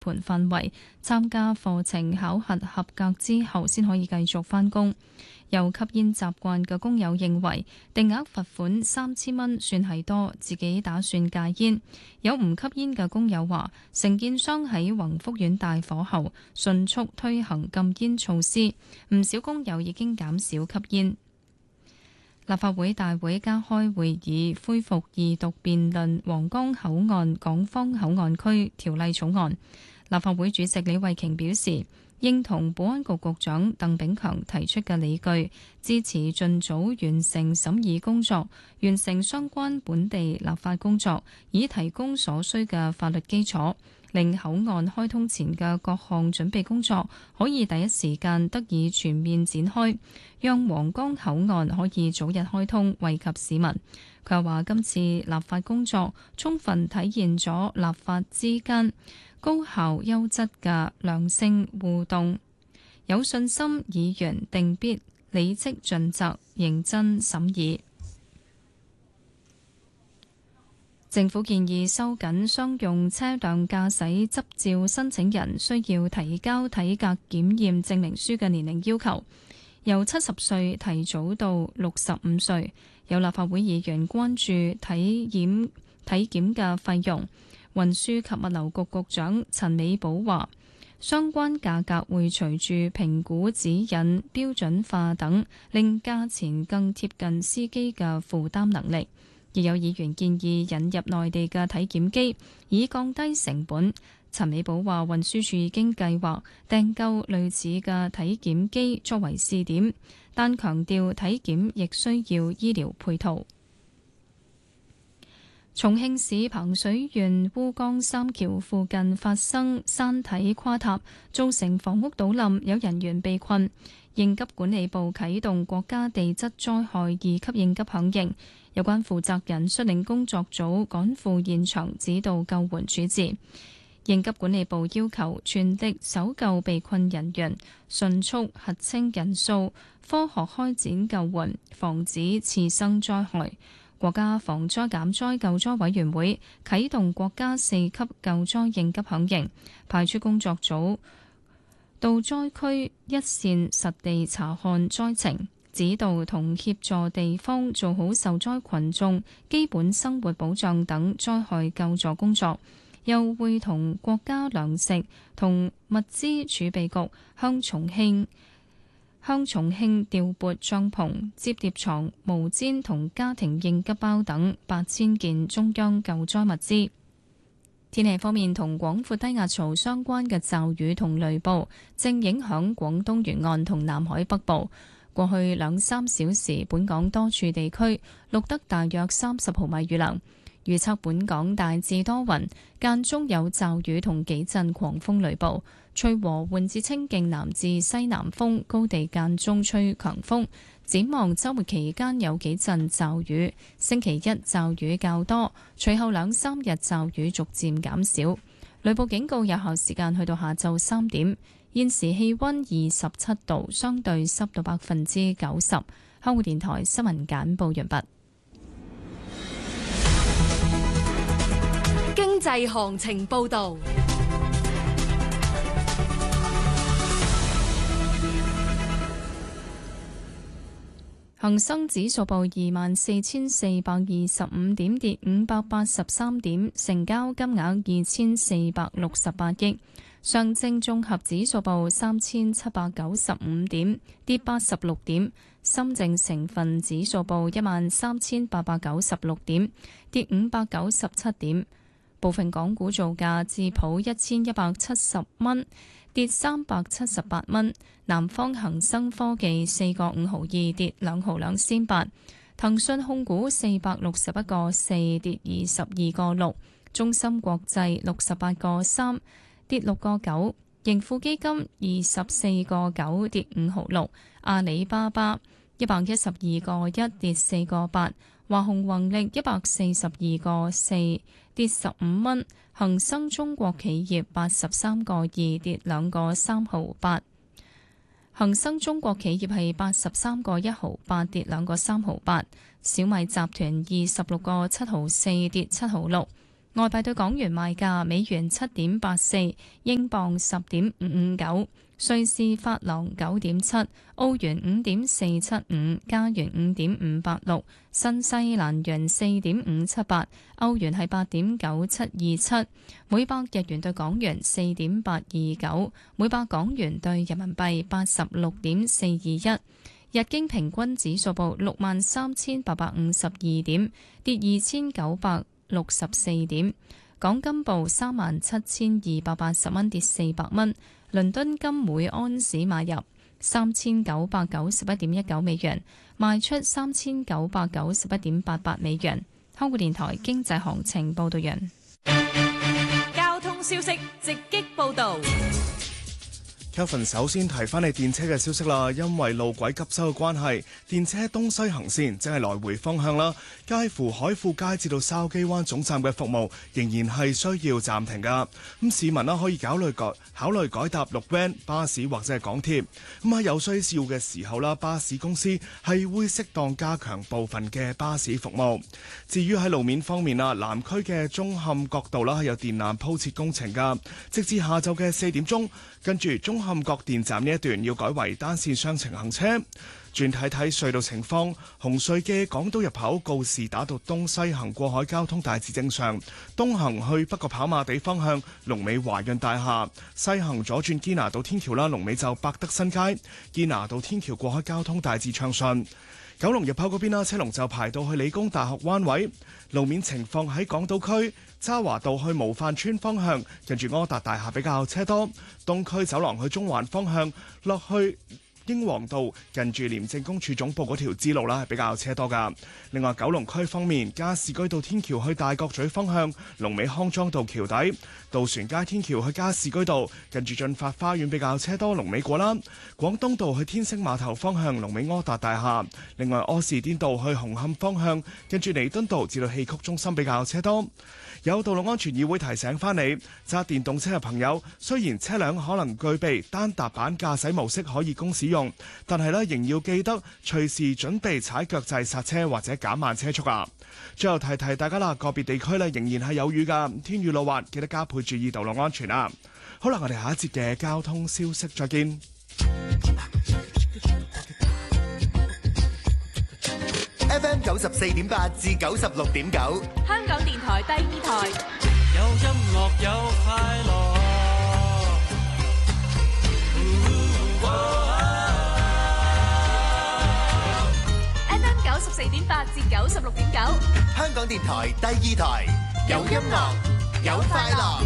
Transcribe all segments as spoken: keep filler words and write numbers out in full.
盤範圍，參加課程考核合格之後先可以繼續返工。有吸煙習慣嘅工友認為定額罰款三千蚊算係多，自己打算戒煙。有唔吸煙嘅工友話，承建商喺宏福苑大火後迅速推行禁煙措施，唔少工友已經減少吸煙。立法會大會加開會議，恢復二讀辯論皇崗口岸港方口岸區條例草案。立法會主席李慧瓊表示，認同保安局局長鄧炳強提出嘅理據，支持盡早完成審議工作，完成相關本地立法工作，以提供所需嘅法律基礎，令口岸開通前嘅各項準備工作可以第一時間得以全面展開，讓皇崗口岸可以早日開通，惠及市民。佢又話：今次立法工作充分體現咗立法之間高效優質嘅良性互動，有信心議員定必理職盡責，認真審議。政府建議收緊商用車輛駕駛執照申請人需要提交體格檢驗證明書嘅年齡要求，由七十歲提早到六十五歲。有立法會議員關注體檢體檢嘅費用。運輸及物流局局長陳美寶話，相關價格會隨住評估指引標準化等，令價錢更貼近司機嘅負擔能力。亦有議員建議引入內地嘅體檢機，以降低成本。陳美寶話，運輸署已經計劃訂購類似嘅體檢機作為試點，但強調體檢亦需要醫療配套。重慶市彭水縣烏江三橋附近發生山體垮塌，造成房屋倒冧，有人員被困。應急管理部啟動國家地質災害二級應急響應，有關負責人率領工作組趕赴現場指導救援處置。應急管理部要求全力搜救被困人員，迅速核清人數，科學開展救援，防止次生災害。國家防災減災救災委員會啟動國家四級救災應急響應，派出工作組到災區一線實地查看災情，指導同協助地方做好受災群眾基本生活保障等災害救助工作。又會同國家糧食同物資儲備局向重慶向重慶調撥帳篷、摺疊床、毛氈同家庭應急包等八千件中央救災物資。天氣方面，同廣闊低壓槽相關嘅驟雨同雷暴正影響廣東沿岸同南海北部。過去兩三小時，本港多處地區錄得大約三十毫米雨量。預測本港大致多雲，間中有驟雨同幾陣狂風雷暴，吹和緩至清勁南至西南風，高地間中吹強風。展望週末期間有幾陣驟雨，星期一驟雨較多，隨後兩三日驟雨逐漸減少。雷暴警告有效時間去到下晝三點。現時氣溫二十七度，相對濕度百分之九十。香港電台新聞簡報完畢。 經濟行情報道。 恒生指數報二萬四千四百二十五點，跌五百八十三點，成交金額二千四百六十八億。上證綜合指數報三千七百九十五點，跌八十六點。深證成分指數報一萬三千八百九十六點，跌五百九十七點。部分港股造價，智普一千一百七十蚊，跌三百七十八蚊。南方恒生科技四個五毫二，跌兩毫兩仙八。騰訊控股四百六十一個四，跌二十二個六。中芯國際六十八個三，跌六個九。盈富基金二十四個九，跌五毫六。阿里巴巴一百一十二個一，跌四個八。華虹宏力一百四十二個四，跌十五蚊。恒生中國企業八十三個二，跌兩個三毫八。恒生中國企業係八十三個一毫八，跌兩個三毫八。小米集團二十六個七毫四，跌七毫六。 外幣對港元賣價：美元七點八四，英鎊十點五五九，瑞士法郎九點七，澳元五點四七五，加元五點五八六，新西蘭元四點五七八，歐元係八點九七二七，每百日元對港元四點八二九，每百港元對人民幣八十六點四二一。日經平均指數報六萬三千八百五十二點，跌二千九百六十四點。港金報三萬七千二百八十蚊，跌四百蚊。倫敦金每安士買入三千九百九十一點一九美元，賣出三千九百九十一點八八美元。香港電台經濟行情報道完。 交通消息直擊報道。 Kevin 首先提翻你電車嘅消息啦，因為路軌急修嘅關係，電車東西行線即係來回方向啦，介乎海富街至到筲箕灣總站嘅服務仍然係需要暫停噶。咁市民啦可以考慮改考慮改搭綠 van 巴士或者係港鐵。咁喺有需要嘅時候啦，巴士公司係會適當加強部分嘅巴士服務。至於喺路面方面啦，南區嘅中磡角道啦係有電纜鋪設工程噶，直至下晝嘅四點鐘。跟住中磡角電站呢一段要改為單線雙程行車。轉睇睇隧道情況，紅隧嘅港島入口告士打道東西行過海交通大致正常，東行去北角跑馬地方向龍尾華潤大廈，西行左轉堅拿道天橋啦，龍尾就百德新街，堅拿道天橋過海交通大致暢順。九龍入口嗰邊啦，車龍就排到去理工大學灣位。路面情況喺港島區渣華道去模範村方向，近住柯達大廈比較車多。東區走廊去中環方向落去英皇道近住廉政公署總部嗰條支路啦，係比較車多噶。另外九龍區方面，加士居道天橋去大角咀方向，龍尾康莊道橋底；渡船街天橋去加士居道近住駿發花園比較車多，龍尾過啦。廣東道去天星碼頭方向，龍尾柯達大廈。另外柯士甸道去紅磡方向，近住彌敦道至到戲曲中心比較車多。有道路安全議會提醒翻你，揸電動車嘅朋友，雖然車輛可能具備單踏板駕駛模式可以供使用，但係咧仍要記得隨時準備踩腳掣剎車或者減慢車速啊！最後提提大家啦，個別地區咧仍然係有雨噶，天雨路滑，記得加倍注意道路安全啊！好啦，我哋下一節嘅交通消息再見。 F M 九十四點八至九十六點九， 香港電台第二台， 有音樂有快樂。 F M 九十四點八至九十六點九， 香港電台第二台，有音樂有快樂。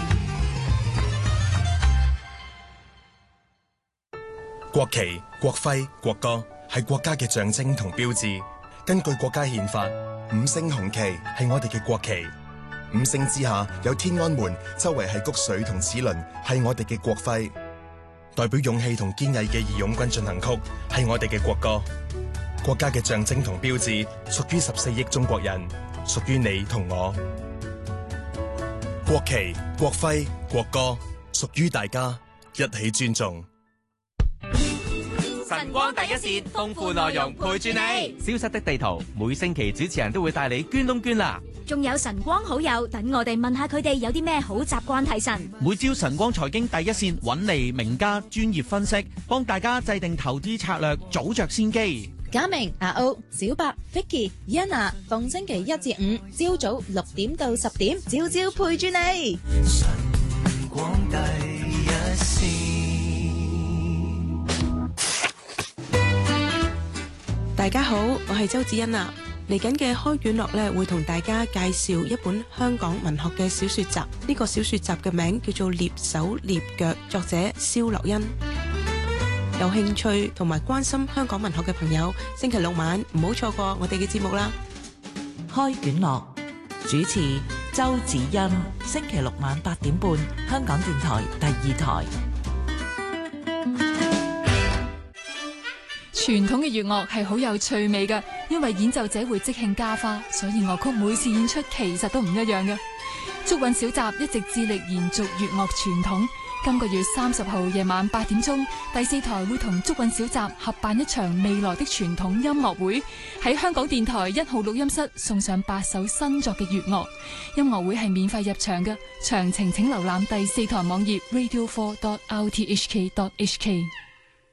國旗、國徽、國歌係國家嘅象徵同標誌。根據國家憲法，五星紅旗係我哋嘅國旗。五星之下有天安門，周圍係谷穗同齒輪，係我哋嘅國徽。代表勇氣同堅毅嘅義勇軍進行曲係我哋嘅國歌。國家嘅象徵同標誌屬於十四億中國人，屬於你同我。國旗、國徽、國歌屬於大家，一起尊重。 晨光第一線，豐富內容陪住你。消失的地圖，每星期主持人都會帶你捐窿捐罅。 仲有晨光好友，等我哋問下佢哋有啲咩好習慣提神。 每朝晨光財經第一線揾嚟名家專業分析，幫大家制定投資策略，早着先機。 嘉明、阿歐、小白、Vicky、Yana，逢星期一至五朝早六點到十點，朝朝陪住你。晨光第一線。 大家好，我係周子欣啊。嚟緊嘅開卷樂咧，會同大家介紹一本香港文學嘅小說集。呢個小說集嘅名叫做《躡手躡腳》，作者蕭樂欣。有興趣同埋關心香港文學嘅朋友，星期六晚唔好錯過我哋嘅節目啦。 開卷樂主持周子欣，星期六晚八點半，香港電台第二台。 傳統嘅粵樂係好有趣味嘅，因為演奏者會即興加花，所以樂曲每次演出其實都唔一樣嘅。竹韻小集一直致力延續粵樂傳統， 今個月三十號夜晚八點鐘，第四台會同竹韻小集合辦一場未來的傳統音樂會，喺香港電台一號錄音室送上八首新作嘅粵樂。音樂會係免費入場嘅，詳情請瀏覽第四台網頁 radio four dot r t h k dot h k。